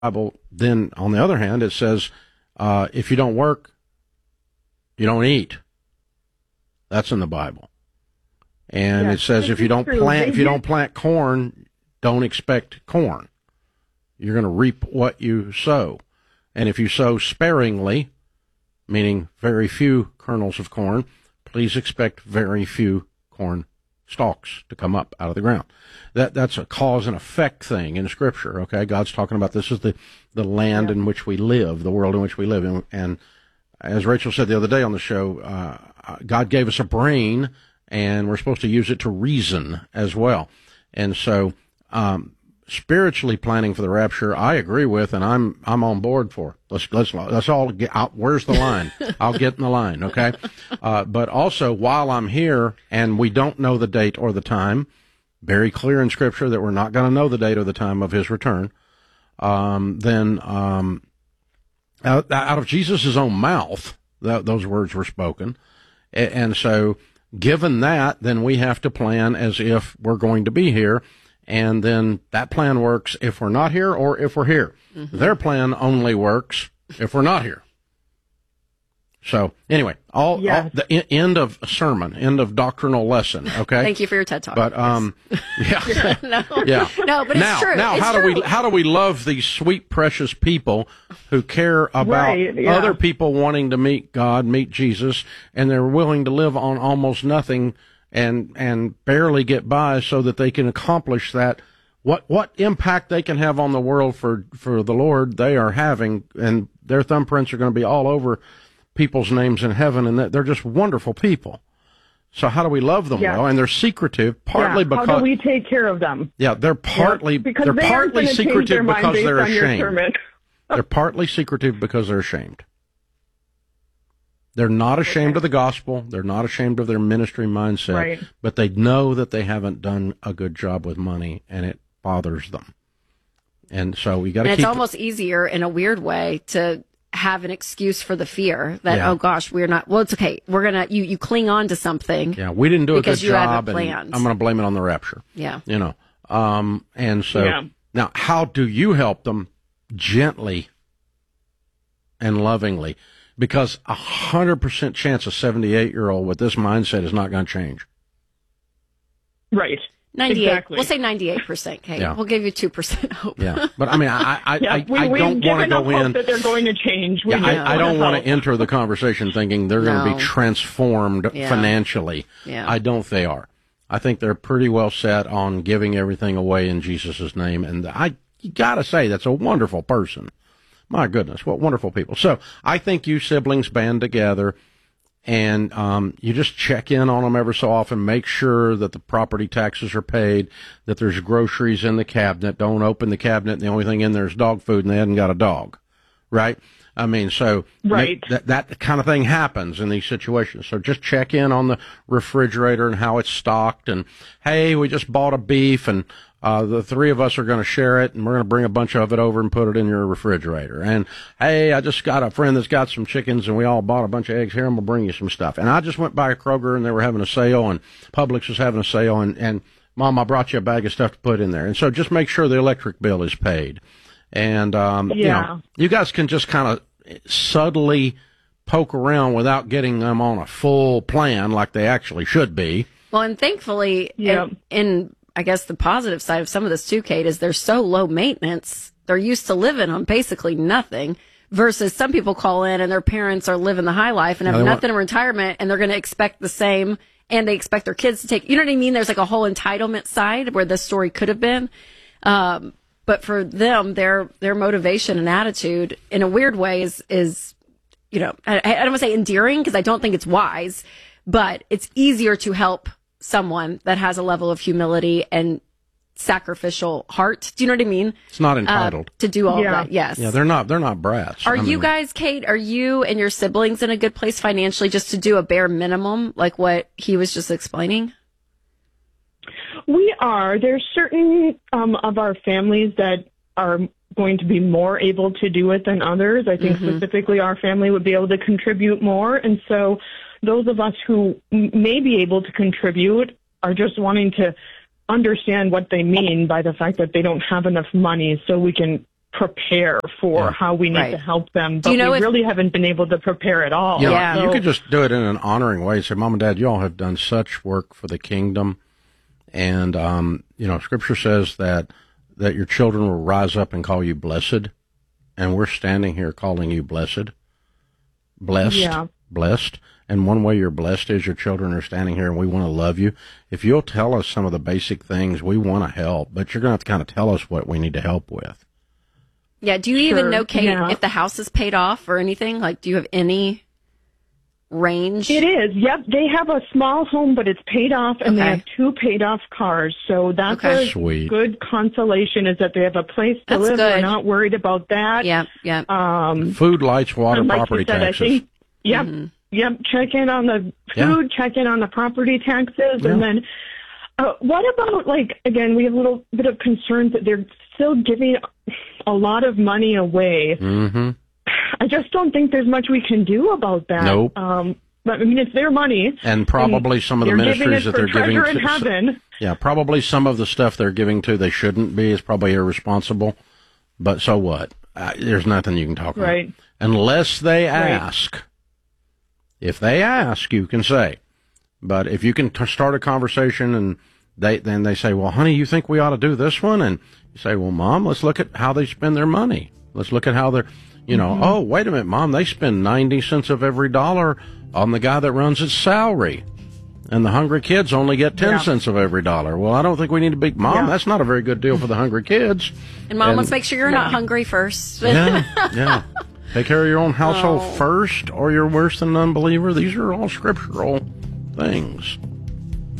Bible, then on the other hand, it says, if you don't work, you don't eat. That's in the Bible. And it says if you don't plant corn, don't expect corn. You're going to reap what you sow. And if you sow sparingly, meaning very few kernels of corn, please expect very few corn stalks to come up out of the ground. That's a cause and effect thing in Scripture, okay? God's talking about this is the land in which we live, the world in which we live. And as Rachel said the other day on the show, God gave us a brain, and we're supposed to use it to reason as well. And so spiritually planning for the rapture, I agree with, and I'm on board for. Let's all get out. Where's the line? I'll get in the line, okay? But also, while I'm here and we don't know the date or the time, very clear in Scripture that we're not going to know the date or the time of his return, then out of Jesus' own mouth, those words were spoken. And so, given that, then we have to plan as if we're going to be here. And then that plan works if we're not here or if we're here. Mm-hmm. Their plan only works if we're not here. So anyway, the end of a sermon, end of doctrinal lesson. Okay. Thank you for your TED Talk. But no, but it's true. Now, how do we love these sweet, precious people who care about other people wanting to meet God, meet Jesus, and they're willing to live on almost nothing and barely get by so that they can accomplish that. What impact they can have on the world for the Lord they are having, and their thumbprints are going to be all over people's names in heaven, and they're just wonderful people. So how do we love them well? And they're secretive, partly because... How do we take care of them? Yeah, they're partly secretive because they're ashamed. They're partly secretive because they're ashamed. They're not ashamed of the gospel. They're not ashamed of their ministry mindset, but they know that they haven't done a good job with money, and it bothers them. And so we got to keep... It's almost easier in a weird way to have an excuse for the fear that, oh gosh, we're not, well, it's okay. We're going to, you cling on to something. Yeah, we didn't do a good job, and planned. I'm going to blame it on the rapture. Yeah. You know, and so now how do you help them? Gently and lovingly, because 100% chance a 78-year-old with this mindset is not going to change. Right. 98. Exactly. We'll say 98%, Kate. Yeah. We'll give you 2% hope. Yeah, but I mean, I don't want to go in that they're going to change. I don't want to enter the conversation thinking they're going to be transformed financially. Yeah. I don't. They are. I think they're pretty well set on giving everything away in Jesus' name, and you got to say that's a wonderful person. My goodness, what wonderful people. So I think you siblings band together, and you just check in on them every so often, make sure that the property taxes are paid, that there's groceries in the cabinet. Don't open the cabinet and the only thing in there is dog food and they hadn't got a dog, right? I mean, so that kind of thing happens in these situations. So just check in on the refrigerator and how it's stocked, and, hey, we just bought a beef, and the three of us are going to share it, and we're going to bring a bunch of it over and put it in your refrigerator. And, hey, I just got a friend that's got some chickens, and we all bought a bunch of eggs. Here, I'm going to bring you some stuff. And I just went by a Kroger, and they were having a sale, and Publix was having a sale, and Mom, I brought you a bag of stuff to put in there. And so just make sure the electric bill is paid. And, you know, you guys can just kind of subtly poke around without getting them on a full plan like they actually should be. Well, and thankfully, in I guess the positive side of some of this too, Kate, is they're so low maintenance. They're used to living on basically nothing, versus some people call in and their parents are living the high life and have nothing in retirement, and they're going to expect the same, and they expect their kids to take, you know what I mean? There's like a whole entitlement side where this story could have been. But for them, their motivation and attitude in a weird way is, you know, I don't want to say endearing because I don't think it's wise, but it's easier to help someone that has a level of humility and sacrificial heart. Do you know what I mean? It's not entitled to do all that. Yes. Yeah, they're not brats. Are you guys, Kate, are you and your siblings in a good place financially just to do a bare minimum like what he was just explaining? We are. There's certain of our families that are going to be more able to do it than others. I think specifically our family would be able to contribute more. And so those of us who may be able to contribute are just wanting to understand what they mean by the fact that they don't have enough money, so we can prepare for how we need to help them, but we really haven't been able to prepare at all. You could just do it in an honoring way. Say, Mom and Dad, you all have done such work for the kingdom. And, Scripture says that your children will rise up and call you blessed. And we're standing here calling you blessed. Blessed. And one way you're blessed is your children are standing here and we want to love you. If you'll tell us some of the basic things, we want to help, but you're going to have to kind of tell us what we need to help with. Yeah. Do you even know, Kate, if the house is paid off or anything? Like, do you have any range? It is. Yep. They have a small home, but it's paid off, and they have 2 paid off cars. So that's a Sweet. Good consolation, is that they have a place to live. Good. We're not worried about that. Yeah. Food, lights, water, like property said, taxes. I think, Yep. Check in on the food, check in on the property taxes, and then what about, again, we have a little bit of concerns that they're still giving a lot of money away. Mm-hmm. I just don't think there's much we can do about that. Nope. But I mean, it's their money, and probably some of the ministries that they're giving to. In heaven. Yeah, probably some of the stuff they're giving to they shouldn't be is probably irresponsible. But so what? There's nothing you can talk about unless they ask. Right. If they ask, you can say. But if you can start a conversation and then they say, well, honey, you think we ought to do this one? And you say, well, Mom, let's look at how they spend their money. Let's look at how they're, oh, wait a minute, Mom, they spend 90 cents of every dollar on the guy that runs his salary. And the hungry kids only get 10 cents of every dollar. Well, I don't think we need to be, Mom, that's not a very good deal for the hungry kids. And Mom, let's make sure you're not hungry first. Yeah. Take care of your own household first, or you're worse than an unbeliever. These are all scriptural things.